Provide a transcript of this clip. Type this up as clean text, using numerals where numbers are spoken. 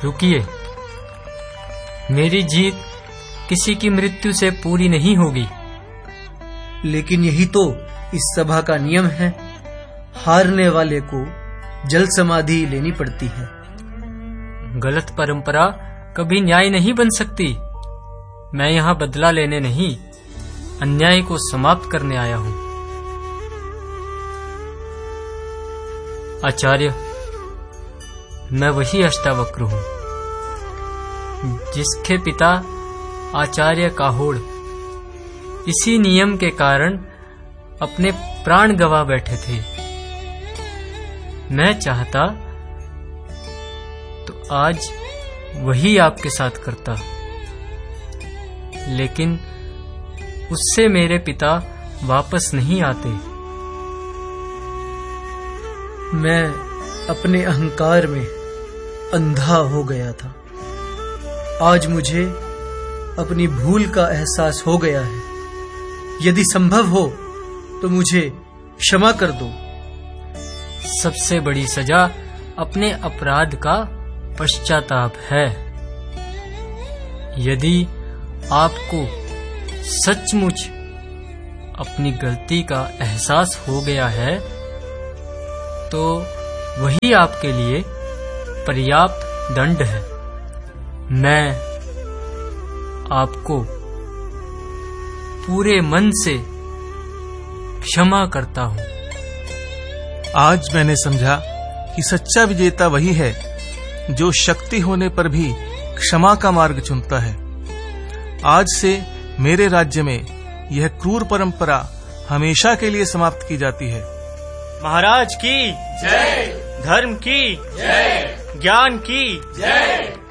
रुकिए, मेरी जीत किसी की मृत्यु से पूरी नहीं होगी। लेकिन यही तो इस सभा का नियम है, हारने वाले को जल समाधि लेनी पड़ती है। गलत परंपरा कभी न्याय नहीं बन सकती। मैं यहाँ बदला लेने नहीं, अन्याय को समाप्त करने आया हूँ। आचार्य, मैं वही अष्टावक्र हूँ जिसके पिता आचार्य काहोड़ इसी नियम के कारण अपने प्राण गंवा बैठे थे। मैं चाहता तो आज वही आपके साथ करता, लेकिन उससे मेरे पिता वापस नहीं आते। मैं अपने अहंकार में अंधा हो गया था। आज मुझे अपनी भूल का एहसास हो गया है। यदि संभव हो तो मुझे क्षमा कर दो। सबसे बड़ी सजा अपने अपराध का पश्चाताप है। यदि आपको सचमुच अपनी गलती का एहसास हो गया है तो वही आपके लिए पर्याप्त दंड है। मैं आपको पूरे मन से क्षमा करता हूं। आज मैंने समझा कि सच्चा विजेता वही है जो शक्ति होने पर भी क्षमा का मार्ग चुनता है। आज से मेरे राज्य में यह क्रूर परंपरा हमेशा के लिए समाप्त की जाती है। महाराज की जय, धर्म की जय, ज्ञान की जय।